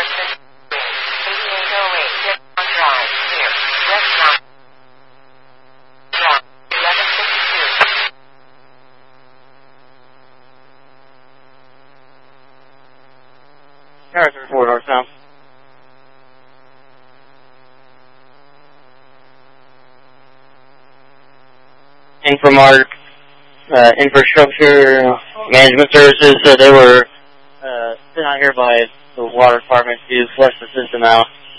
Harrison 4 north south. And from our infrastructure management services, they were sent out here by the water department to flush the system out.